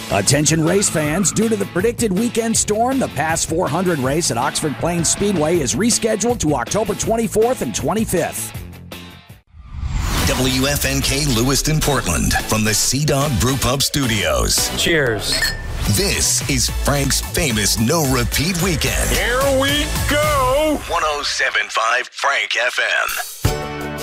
Attention race fans, due to the predicted weekend storm, the Pass 400 race at Oxford Plains Speedway is rescheduled to October 24th and 25th. WFNK Lewiston, Portland, from the Sea Dog Brew Pub Studios. Cheers. This is Frank's famous no-repeat weekend. Here we go! 107.5 Frank FM.